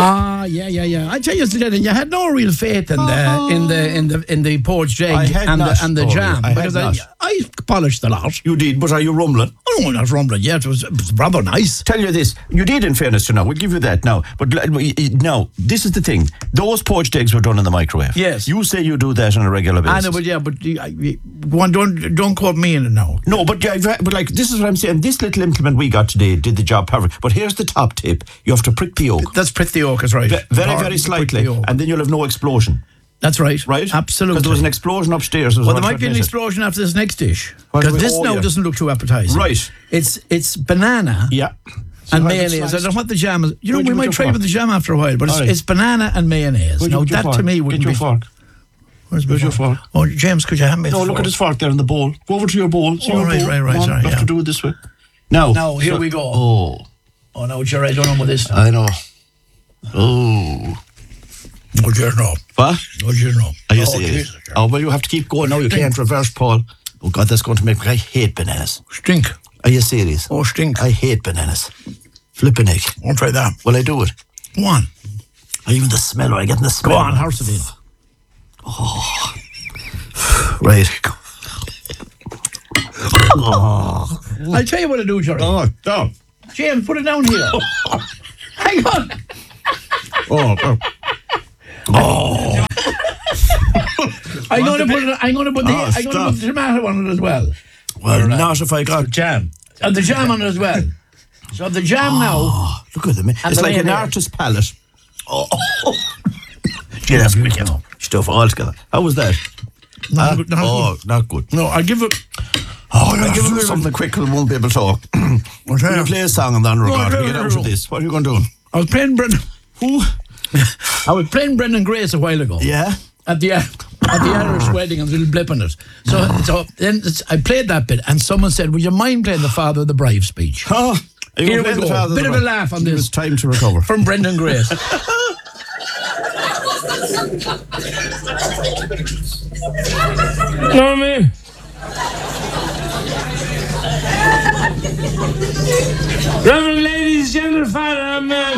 Yeah. I tell you, Lennon, you had no real faith in the poached egg and the jam, because I polished a lot. You did, but are you rumbling? Oh, no, not rumbling yet. It was rather nice. Tell you this, you did, in fairness to now. We'll give you that now. But now, this is the thing. Those poached eggs were done in the microwave. Yes. You say you do that on a regular basis. I know, but go on, don't quote me in it now. No, but like, this is what I'm saying. This little implement we got today did the job perfect. But here's the top tip. You have to prick the yolk. That's prick the yolk, is right. Very slightly. And then you'll have no explosion. That's right. Right? Absolutely. Because there was an explosion upstairs. Well, there might be an explosion after this next dish. Because this doesn't look too appetizing. Right. It's banana. Yeah. And mayonnaise. I don't know what the jam is. You know, we might try with the jam after a while, but it's banana and mayonnaise. Now, that to me wouldn't be... Get your fork. Where's your fork? Oh, James, could you hand me the fork? No, look at his fork there in the bowl. Go over to your bowl. Right, sorry. You have to do it this way. Now, here we go. Oh, no, Jerry, I don't know what this is. I know. Oh. Oh, Jerry, no. What? Oh, Jerry, no. Yes, it is. Oh, well, you have to keep going now. You can't reverse, Paul. Oh, God, that's going to make me... I hate bananas. Stink. Are you serious? Oh, stink. I hate bananas. Flipping egg. Won't try that. Well, I do it. Go on. Even the smell, I get the smell. Go on, how's it in? Oh. Right. Oh. I'll tell you what to do, Jerry. Oh, down. James, put it down here. Hang on. Oh. I'm going to put the tomato on it as well. Well, not if I got jam. And the jam on it as well. So the jam now. Look at them. It's like an artist's palette. Oh. Gee, that's quick, you know. Stuff all together. How was that? Not good. Not good. No, I give it. I'll give it something quick because we won't be able to talk. We're going to play a song on the underground. Get out of this. What are you going to do? I was playing Brendan. Who? I was playing Brendan Grace a while ago. Yeah? At the Irish wedding, and a little blip in it. So then I played that bit, and someone said, "Would you mind playing the Father of the Bride speech?" Oh, here we go. Bit of a laugh on this. It's time to recover. From Brendan Grace. Know what I mean? Reverend ladies, gender, father, and man.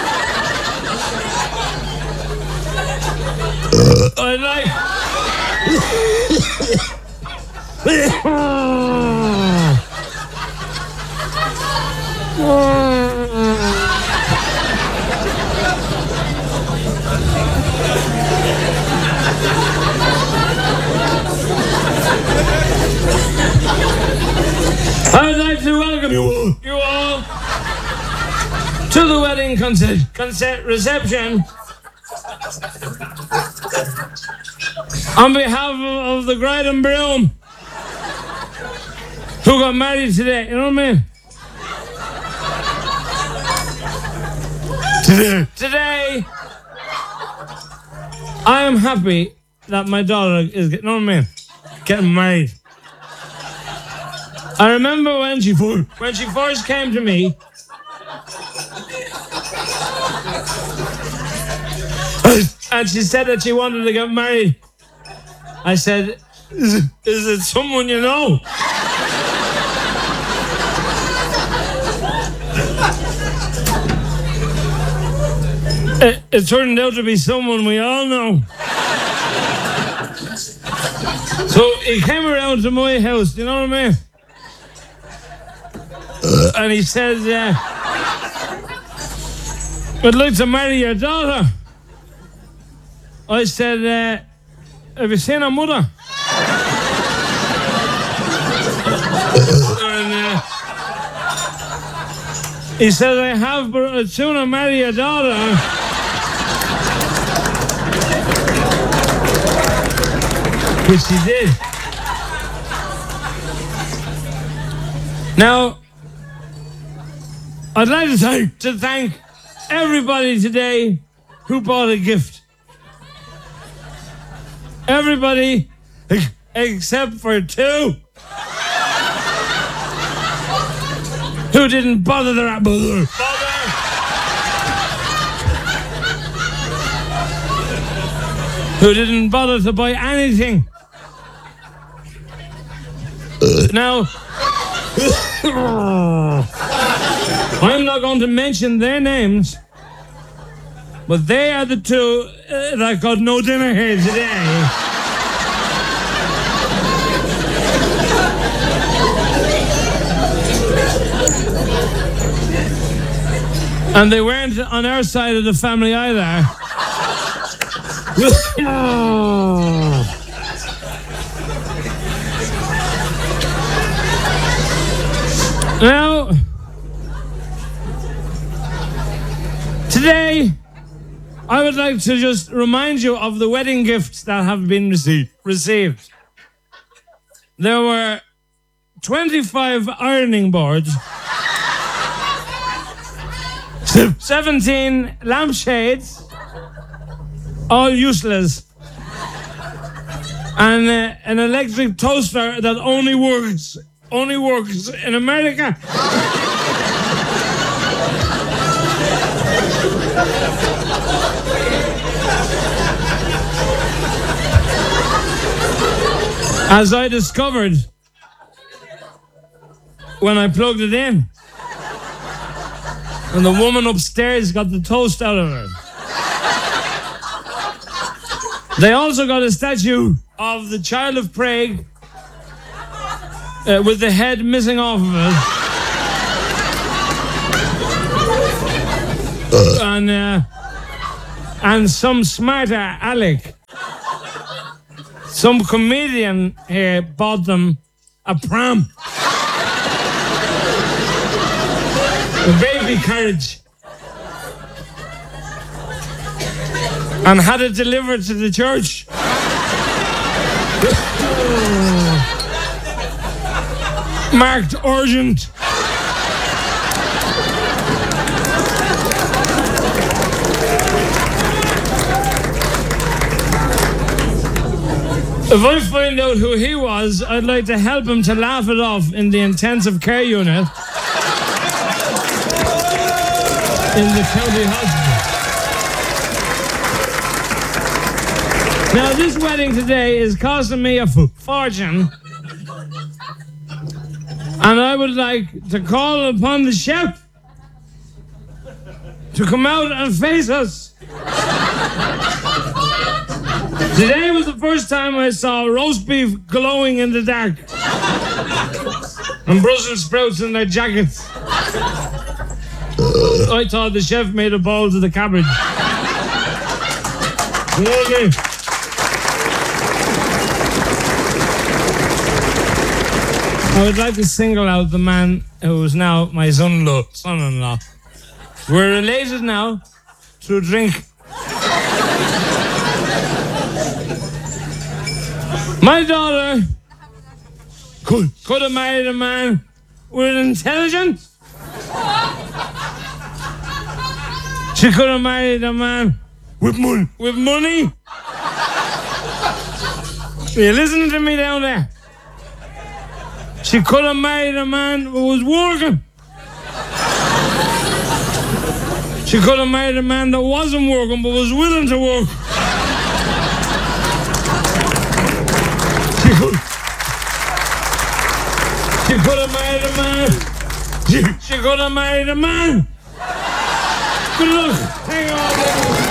I'd like. I'd like to welcome you all to the wedding consent reception. On behalf of the bride and groom who got married today, you know what I mean? Today, I am happy that my daughter is getting married. I remember when she first came to me. And she said that she wanted to get married. I said, is it someone you know? It turned out to be someone we all know. So he came around to my house, you know what I mean? And he said, I'd like to marry your daughter. I said, have you seen her mother? And he said, I have, but I'd sooner marry your daughter. Which he did. Now, I'd like to thank everybody today who bought a gift. Everybody except for two who didn't bother. Who didn't bother to buy anything. Now, I'm not going to mention their names, But they are the two that got no dinner here today. And they weren't on our side of the family either. Now, today, I would like to just remind you of the wedding gifts that have been received. There were 25 ironing boards, 17 lampshades, all useless, and an electric toaster that only works in America. As I discovered when I plugged it in, and the woman upstairs got the toast out of it. They also got a statue of the Child of Prague with the head missing off of it. And some smarter Alec, some comedian here, bought them a pram. A baby carriage. And had it delivered to the church. Marked urgent. If I find out who he was, I'd like to help him to laugh it off in the intensive care unit in the county hospital. Now, this wedding today is costing me a fortune, and I would like to call upon the chef to come out and face us. Today was the first time I saw roast beef glowing in the dark and Brussels sprouts in their jackets. I thought the chef made a bowl to the cabbage. Okay. I would like to single out the man who is now my son-in-law. We're related now through drink. My daughter could have married a man with intelligence. She could have married a man with money. You listen to me down there. She could have married a man who was working. She could have married a man that wasn't working but was willing to work. She could have married a man. She could have married a man. Good luck. Hang on.